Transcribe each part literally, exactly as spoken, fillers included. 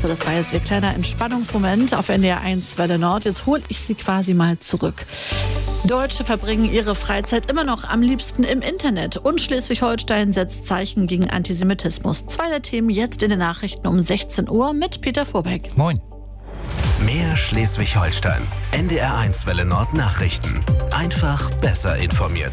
So, das war jetzt Ihr kleiner Entspannungsmoment auf N D R eins Welle Nord. Jetzt hole ich Sie quasi mal zurück. Deutsche verbringen ihre Freizeit immer noch am liebsten im Internet. Und Schleswig-Holstein setzt Zeichen gegen Antisemitismus. Zwei der Themen jetzt in den Nachrichten um sechzehn Uhr mit Peter Vorbeck. Moin. Mehr Schleswig-Holstein. N D R eins Welle Nord Nachrichten. Einfach besser informiert.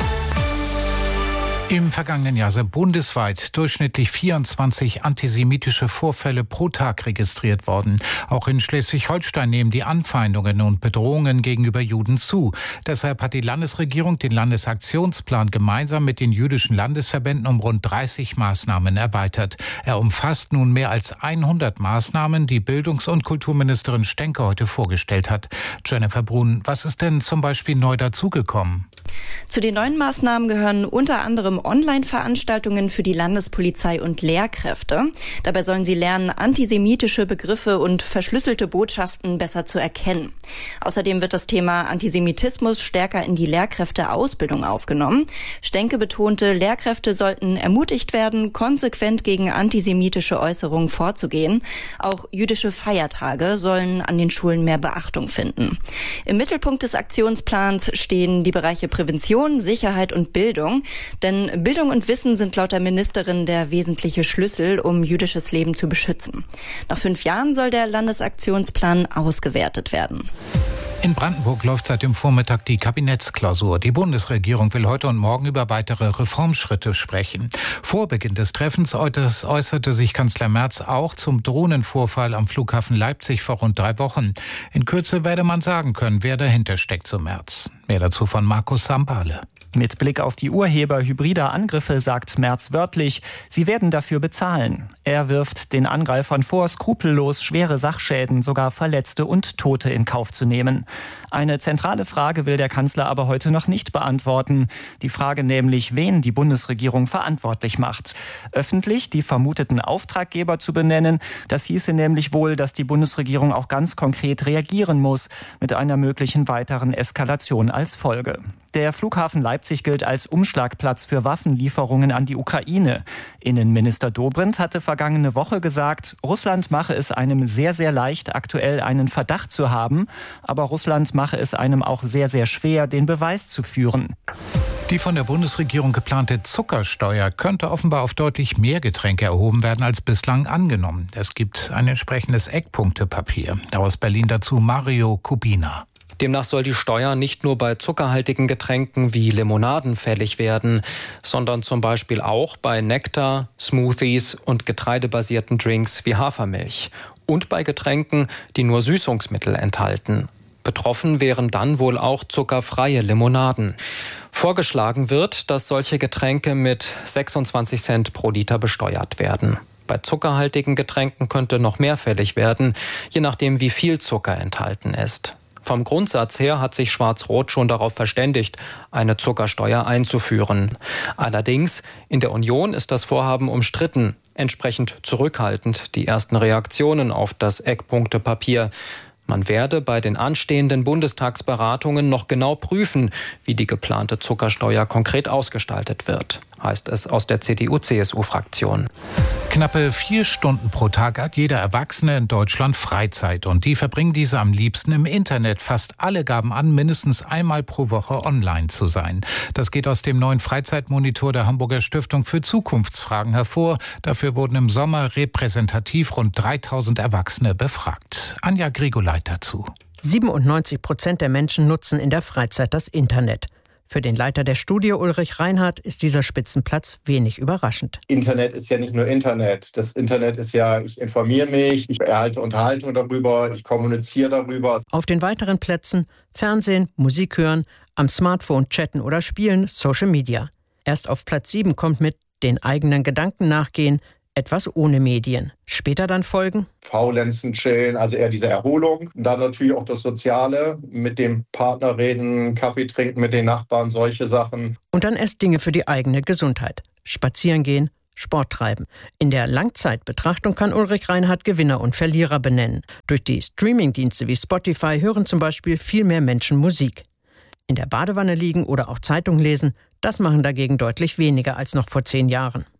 Im vergangenen Jahr sind bundesweit durchschnittlich vierundzwanzig antisemitische Vorfälle pro Tag registriert worden. Auch in Schleswig-Holstein nehmen die Anfeindungen und Bedrohungen gegenüber Juden zu. Deshalb hat die Landesregierung den Landesaktionsplan gemeinsam mit den jüdischen Landesverbänden um rund dreißig Maßnahmen erweitert. Er umfasst nun mehr als hundert Maßnahmen, die Bildungs- und Kulturministerin Stenke heute vorgestellt hat. Jennifer Brun, was ist denn zum Beispiel neu dazugekommen? Zu den neuen Maßnahmen gehören unter anderem Online-Veranstaltungen für die Landespolizei und Lehrkräfte. Dabei sollen sie lernen, antisemitische Begriffe und verschlüsselte Botschaften besser zu erkennen. Außerdem wird das Thema Antisemitismus stärker in die Lehrkräfteausbildung aufgenommen. Stenke betonte, Lehrkräfte sollten ermutigt werden, konsequent gegen antisemitische Äußerungen vorzugehen. Auch jüdische Feiertage sollen an den Schulen mehr Beachtung finden. Im Mittelpunkt des Aktionsplans stehen die Bereiche Prävention, Sicherheit und Bildung. Denn Bildung und Wissen sind laut der Ministerin der wesentliche Schlüssel, um jüdisches Leben zu beschützen. Nach fünf Jahren soll der Landesaktionsplan ausgewertet werden. In Brandenburg läuft seit dem Vormittag die Kabinettsklausur. Die Bundesregierung will heute und morgen über weitere Reformschritte sprechen. Vor Beginn des Treffens äußerte sich Kanzler Merz auch zum Drohnenvorfall am Flughafen Leipzig vor rund drei Wochen. In Kürze werde man sagen können, wer dahinter steckt, so Merz. Mehr dazu von Markus Sambale. Mit Blick auf die Urheber hybrider Angriffe sagt Merz wörtlich, sie werden dafür bezahlen. Er wirft den Angreifern vor, skrupellos schwere Sachschäden, sogar Verletzte und Tote in Kauf zu nehmen. Eine zentrale Frage will der Kanzler aber heute noch nicht beantworten. Die Frage nämlich, wen die Bundesregierung verantwortlich macht. Öffentlich die vermuteten Auftraggeber zu benennen, das hieße nämlich wohl, dass die Bundesregierung auch ganz konkret reagieren muss, mit einer möglichen weiteren Eskalation als Folge. Der Flughafen Leipzig gilt als Umschlagplatz für Waffenlieferungen an die Ukraine. Innenminister Dobrindt hatte vergangene Woche gesagt, Russland mache es einem sehr, sehr leicht, aktuell einen Verdacht zu haben. Aber Russland mache es einem auch sehr, sehr schwer, den Beweis zu führen. Die von der Bundesregierung geplante Zuckersteuer könnte offenbar auf deutlich mehr Getränke erhoben werden als bislang angenommen. Es gibt ein entsprechendes Eckpunktepapier. Aus Berlin dazu Mario Kubina. Demnach soll die Steuer nicht nur bei zuckerhaltigen Getränken wie Limonaden fällig werden, sondern zum Beispiel auch bei Nektar, Smoothies und getreidebasierten Drinks wie Hafermilch. Und bei Getränken, die nur Süßungsmittel enthalten. Betroffen wären dann wohl auch zuckerfreie Limonaden. Vorgeschlagen wird, dass solche Getränke mit sechsundzwanzig Cent pro Liter besteuert werden. Bei zuckerhaltigen Getränken könnte noch mehr fällig werden, je nachdem wie viel Zucker enthalten ist. Vom Grundsatz her hat sich Schwarz-Rot schon darauf verständigt, eine Zuckersteuer einzuführen. Allerdings, in der Union ist das Vorhaben umstritten, entsprechend zurückhaltend die ersten Reaktionen auf das Eckpunktepapier. Man werde bei den anstehenden Bundestagsberatungen noch genau prüfen, wie die geplante Zuckersteuer konkret ausgestaltet wird, heißt es aus der C D U C S U-Fraktion. Knappe vier Stunden pro Tag hat jeder Erwachsene in Deutschland Freizeit und die verbringen diese am liebsten im Internet. Fast alle gaben an, mindestens einmal pro Woche online zu sein. Das geht aus dem neuen Freizeitmonitor der Hamburger Stiftung für Zukunftsfragen hervor. Dafür wurden im Sommer repräsentativ rund dreitausend Erwachsene befragt. Anja Grigoleit dazu. siebenundneunzig Prozent der Menschen nutzen in der Freizeit das Internet. Für den Leiter der Studie Ulrich Reinhardt ist dieser Spitzenplatz wenig überraschend. Internet ist ja nicht nur Internet. Das Internet ist ja, ich informiere mich, ich erhalte Unterhaltung darüber, ich kommuniziere darüber. Auf den weiteren Plätzen Fernsehen, Musik hören, am Smartphone chatten oder spielen, Social Media. Erst auf Platz sieben kommt mit den eigenen Gedanken nachgehen, etwas ohne Medien. Später dann folgen Faulenzen, chillen, also eher diese Erholung. Und dann natürlich auch das Soziale, mit dem Partner reden, Kaffee trinken mit den Nachbarn, solche Sachen. Und dann erst Dinge für die eigene Gesundheit. Spazieren gehen, Sport treiben. In der Langzeitbetrachtung kann Ulrich Reinhardt Gewinner und Verlierer benennen. Durch die Streamingdienste wie Spotify hören zum Beispiel viel mehr Menschen Musik. In der Badewanne liegen oder auch Zeitung lesen, das machen dagegen deutlich weniger als noch vor zehn Jahren.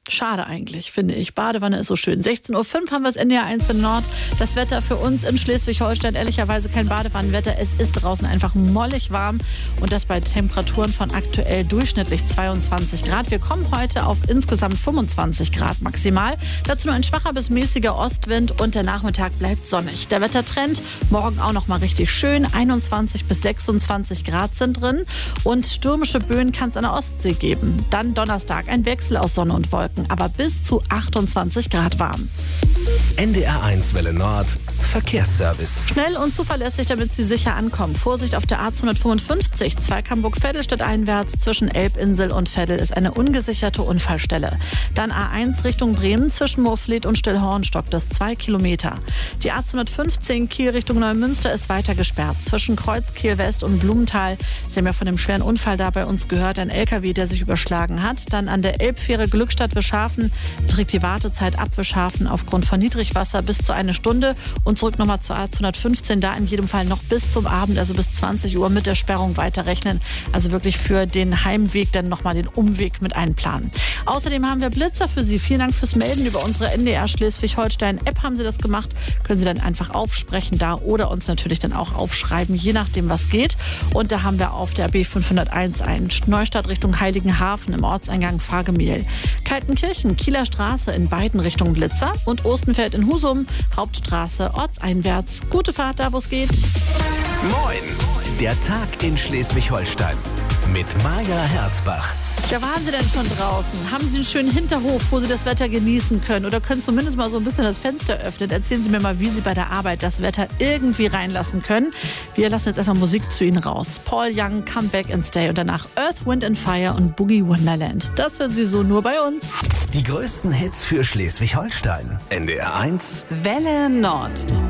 Schade eigentlich, finde ich. Badewanne ist so schön. sechzehn Uhr fünf haben wir es N D R eins Welle Nord. Das Wetter für uns in Schleswig-Holstein, ehrlicherweise kein Badewannenwetter. Es ist draußen einfach mollig warm und das bei Temperaturen von aktuell durchschnittlich zweiundzwanzig Grad. Wir kommen heute auf insgesamt fünfundzwanzig Grad maximal. Dazu nur ein schwacher bis mäßiger Ostwind und der Nachmittag bleibt sonnig. Der Wettertrend morgen auch noch mal richtig schön. einundzwanzig bis sechsundzwanzig Grad sind drin und stürmische Böen kann es an der Ostsee geben. Dann Donnerstag ein Wechsel aus Sonne und Wolken, aber bis zu achtundzwanzig Grad warm. N D R eins Welle Nord Verkehrsservice. Schnell und zuverlässig, damit Sie sicher ankommen. Vorsicht auf der A zweihundertfünfundfünfzig, Zweighamburg-Vettelstedt einwärts. Zwischen Elbinsel und Veddel ist eine ungesicherte Unfallstelle. Dann A eins Richtung Bremen, zwischen Moorfleet und Stillhorn stockt es zwei Kilometer. Die A zweihundertfünfzehn Kiel Richtung Neumünster ist weiter gesperrt. Zwischen Kreuzkiel West und Blumenthal. Sie haben ja von dem schweren Unfall da bei uns gehört. Ein L K W, der sich überschlagen hat. Dann an der Elbfähre Glückstadt-Wischhafen beträgt die Wartezeit ab Wischhafen aufgrund von Niedrigwasser bis zu eine Stunde. Und zurück nochmal zur A zweihundertfünfzehn, da in jedem Fall noch bis zum Abend, also bis zwanzig Uhr mit der Sperrung weiterrechnen. Also wirklich für den Heimweg dann nochmal den Umweg mit einplanen. Außerdem haben wir Blitzer für Sie. Vielen Dank fürs Melden über unsere N D R Schleswig-Holstein-App haben Sie das gemacht. Können Sie dann einfach aufsprechen da oder uns natürlich dann auch aufschreiben, je nachdem was geht. Und da haben wir auf der B fünfhunderteins ein Neustadt Richtung Heiligenhafen im Ortseingang Fahrgemehl. Kaltenkirchen, Kieler Straße in beiden Richtungen Blitzer und Ostenfeld in Husum, Hauptstraße ortseinwärts. Gute Fahrt da, wo es geht. Moin! Der Tag in Schleswig-Holstein mit Maja Herzbach. Ja, waren Sie denn schon draußen? Haben Sie einen schönen Hinterhof, wo Sie das Wetter genießen können? Oder können zumindest mal so ein bisschen das Fenster öffnen? Erzählen Sie mir mal, wie Sie bei der Arbeit das Wetter irgendwie reinlassen können. Wir lassen jetzt erstmal Musik zu Ihnen raus. Paul Young, Come Back and Stay und danach Earth, Wind and Fire und Boogie Wonderland. Das hören Sie so nur bei uns. Die größten Hits für Schleswig-Holstein. N D R eins Welle Nord.